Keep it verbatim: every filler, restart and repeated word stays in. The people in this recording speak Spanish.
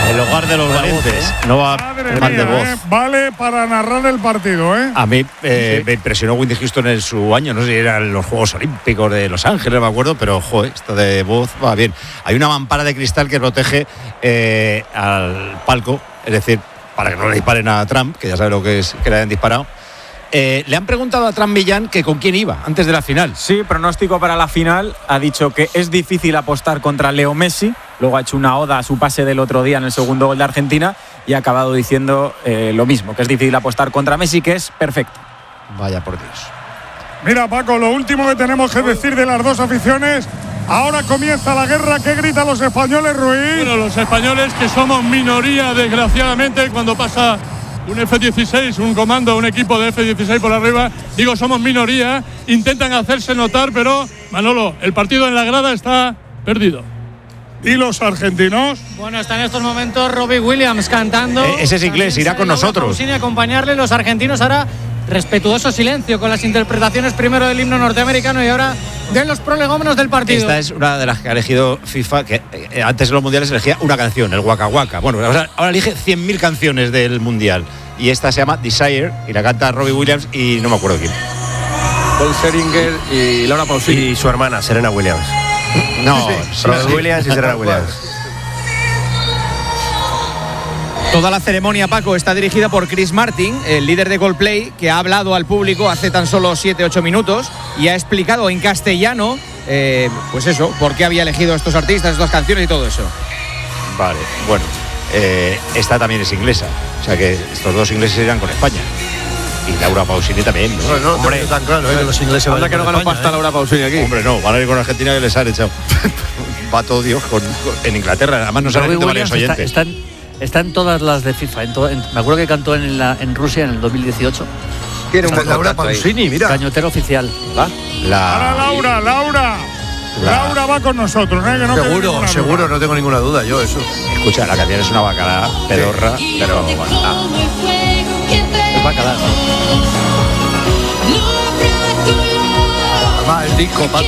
El hogar de los valientes. No va mal de voz. Eh, vale para narrar el partido, ¿eh? A mí eh, sí. me impresionó Whitney Houston en su año. No sé si eran los Juegos Olímpicos de Los Ángeles, no me acuerdo, pero joder, esto de voz va bien. Hay una mampara de cristal que protege eh, al palco, es decir, para que no le disparen a Trump, que ya sabe lo que es que le hayan disparado. Eh, le han preguntado a Trump Millán que con quién iba antes de la final. Sí, pronóstico para la final. Ha dicho que es difícil apostar contra Leo Messi. Luego ha hecho una oda a su pase del otro día en el segundo gol de Argentina y ha acabado diciendo eh, lo mismo, que es difícil apostar contra Messi, que es perfecto. Vaya por Dios. Mira, Paco, lo último que tenemos que decir de las dos aficiones. Ahora comienza la guerra. ¿Qué gritan los españoles, Ruiz? Bueno, los españoles, que somos minoría, desgraciadamente, cuando pasa un F dieciséis, un comando, un equipo de F dieciséis por arriba, digo, somos minoría, intentan hacerse notar, pero, Manolo, el partido en la grada está perdido. ¿Y los argentinos? Bueno, está en estos momentos Robbie Williams cantando. Eh, ese es inglés, irá con nosotros. Sin acompañarle, los argentinos ahora respetuoso silencio con las interpretaciones primero del himno norteamericano y ahora de los prolegómenos del partido. Esta es una de las que ha elegido FIFA, que eh, antes en los mundiales elegía una canción, el Waka Waka. Bueno, ahora, ahora elige cien mil canciones del mundial. Y esta se llama Desire y la canta Robbie Williams y no me acuerdo quién. Paul Seringer y Laura Pausini. Y su hermana, Serena Williams. No, sí, Robbie sí. Williams y Serena Williams. Toda la ceremonia, Paco, está dirigida por Chris Martin, el líder de Coldplay, que ha hablado al público hace tan solo siete ocho minutos y ha explicado en castellano, eh, pues eso, por qué había elegido estos artistas, estas canciones y todo eso. Vale, bueno, eh, esta también es inglesa, o sea que estos dos ingleses irán con España. Y Laura Pausini también, ¿no? No, no, hombre, tan claro, ¿eh? Que los ingleses van a que no ganó pasta, ¿eh? Laura Pausini aquí. Hombre, no, van a ir con Argentina que les han echado. Va todo Dios con, con, en Inglaterra, además no saben varios oyentes. Está, están, están todas las de FIFA. En to, en, me acuerdo que cantó en, la, en Rusia en el dos mil dieciocho. Tiene un Laura Pausini, mira. Cañotero oficial. ¿Va? La... Ahora Laura, Laura. La... Laura va con nosotros, ¿eh? Que no seguro, seguro, no tengo ninguna duda yo, eso. Escucha, la canción es una bacalá, pedorra, sí. Pero bueno, ah. Es bacalá. Además, el disco, Paco,